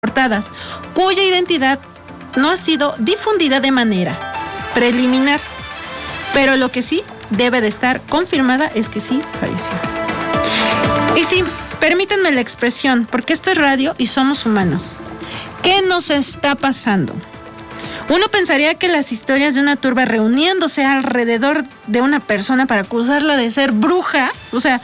reportadas, cuya identidad no ha sido difundida de manera preliminar, pero lo que sí debe de estar confirmada es que sí falleció. Y sí, permítanme la expresión, porque esto es radio y somos humanos. ¿Qué nos está pasando? Uno pensaría que las historias de una turba reuniéndose alrededor de una persona para acusarla de ser bruja,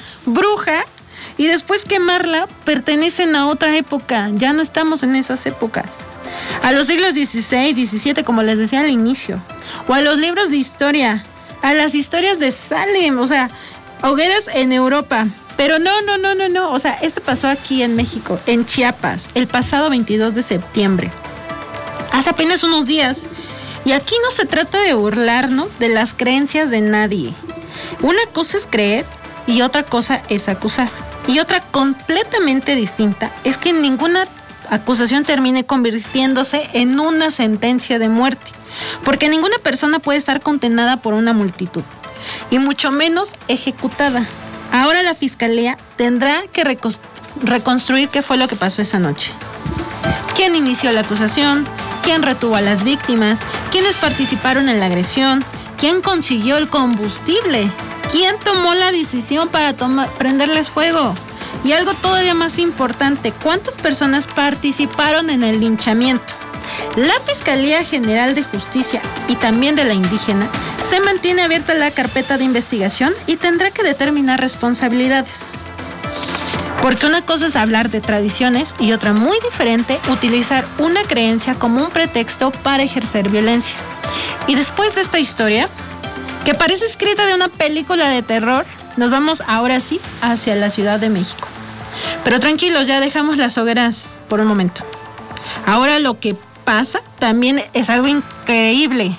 y después quemarla, pertenecen a otra época. Ya no estamos en esas épocas. A los siglos XVI, XVII, como les decía al inicio. O a los libros de historia. A las historias de Salem. O sea, hogueras en Europa. Pero no. O sea, esto pasó aquí en México, en Chiapas, el pasado 22 de septiembre. Hace apenas unos días. Y aquí no se trata de burlarnos de las creencias de nadie. Una cosa es creer y otra cosa es acusar. Y otra completamente distinta es que ninguna acusación termine convirtiéndose en una sentencia de muerte, porque ninguna persona puede estar condenada por una multitud, y mucho menos ejecutada. Ahora la fiscalía tendrá que reconstruir qué fue lo que pasó esa noche. ¿Quién inició la acusación? ¿Quién retuvo a las víctimas? ¿Quiénes participaron en la agresión? ¿Quién consiguió el combustible? ¿Quién tomó la decisión para prenderles fuego? Y algo todavía más importante, ¿cuántas personas participaron en el linchamiento? La Fiscalía General de Justicia y también de la indígena se mantiene abierta la carpeta de investigación y tendrá que determinar responsabilidades. Porque una cosa es hablar de tradiciones y otra muy diferente, utilizar una creencia como un pretexto para ejercer violencia. Y después de esta historia, que parece escrita de una película de terror, nos vamos ahora sí hacia la Ciudad de México. Pero tranquilos, ya dejamos las hogueras por un momento. Ahora lo que pasa también es algo increíble.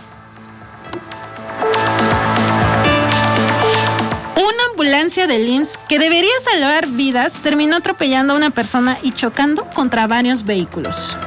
Una ambulancia del IMSS que debería salvar vidas terminó atropellando a una persona y chocando contra varios vehículos.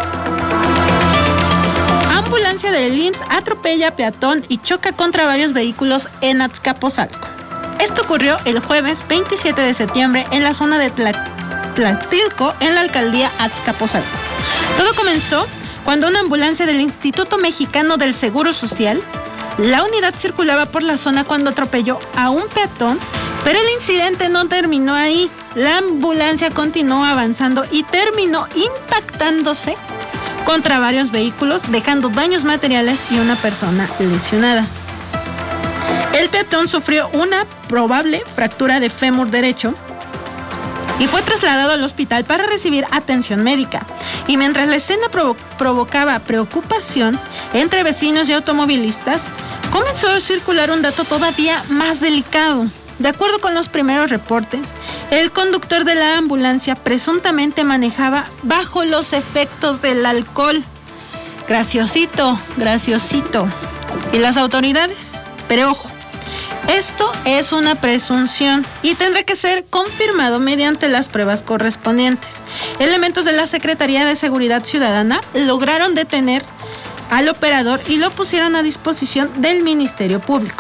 Ambulancia del IMSS atropella a peatón y choca contra varios vehículos en Azcapotzalco. Esto ocurrió el jueves 27 de septiembre en la zona de Tlatilco, en la alcaldía Azcapotzalco. Todo comenzó cuando una ambulancia del Instituto Mexicano del Seguro Social, la unidad circulaba por la zona cuando atropelló a un peatón, pero el incidente no terminó ahí. La ambulancia continuó avanzando y terminó impactándose contra varios vehículos, dejando daños materiales y una persona lesionada. El peatón sufrió una probable fractura de fémur derecho y fue trasladado al hospital para recibir atención médica. Y mientras la escena provocaba preocupación entre vecinos y automovilistas, comenzó a circular un dato todavía más delicado. De acuerdo con los primeros reportes, el conductor de la ambulancia presuntamente manejaba bajo los efectos del alcohol. Graciosito. ¿Y las autoridades? Pero ojo, esto es una presunción y tendrá que ser confirmado mediante las pruebas correspondientes. Elementos de la Secretaría de Seguridad Ciudadana lograron detener al operador y lo pusieron a disposición del Ministerio Público.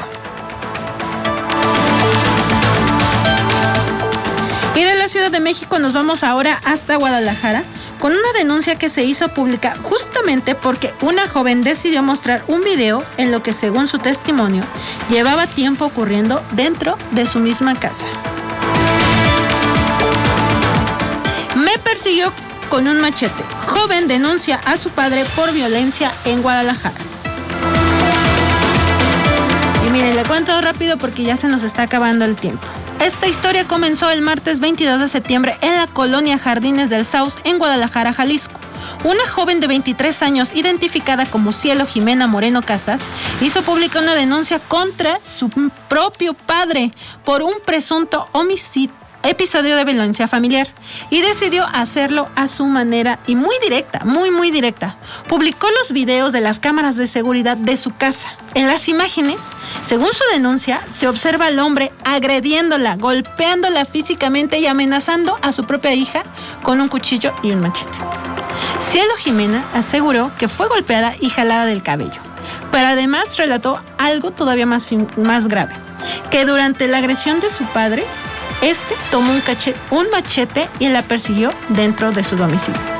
Y de la Ciudad de México nos vamos ahora hasta Guadalajara con una denuncia que se hizo pública justamente porque una joven decidió mostrar un video en lo que, según su testimonio, llevaba tiempo ocurriendo dentro de su misma casa. Me persiguió con un machete. Joven denuncia a su padre por violencia en Guadalajara. Y miren, le cuento rápido porque ya se nos está acabando el tiempo. Esta historia comenzó el martes 22 de septiembre en la colonia Jardines del Sauz, en Guadalajara, Jalisco. Una joven de 23 años, identificada como Cielo Jimena Moreno Casas, hizo pública una denuncia contra su propio padre por un presunto episodio de violencia familiar y decidió hacerlo a su manera y muy directa, muy directa. Publicó los videos de las cámaras de seguridad de su casa. En las imágenes, según su denuncia, se observa al hombre agrediéndola, golpeándola físicamente y amenazando a su propia hija con un cuchillo y un machete. Cielo Jimena aseguró que fue golpeada y jalada del cabello, pero además relató algo todavía más grave, que durante la agresión de su padre, tomó un machete y la persiguió dentro de su domicilio.